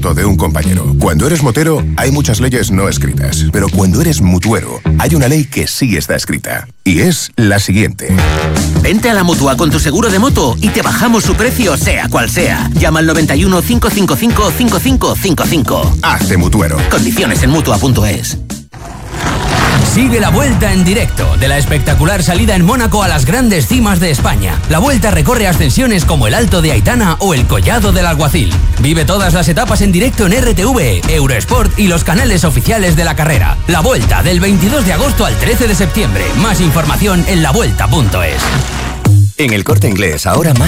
moto de un compañero. Cuando eres motero, hay muchas leyes no escritas. Pero cuando eres mutuero, hay una ley que sí está escrita. Y es la siguiente. Vente a la Mutua con tu seguro de moto y te bajamos su precio sea cual sea. Llama al 91 555 5555. Hazte mutuero. Condiciones en Mutua.es. Sigue la Vuelta en directo, de la espectacular salida en Mónaco a las grandes cimas de España. La Vuelta recorre ascensiones como el Alto de Aitana o el Collado del Alguacil. Vive todas las etapas en directo en RTV, Eurosport y los canales oficiales de la carrera. La Vuelta, del 22 de agosto al 13 de septiembre. Más información en lavuelta.es. En El Corte Inglés, ahora más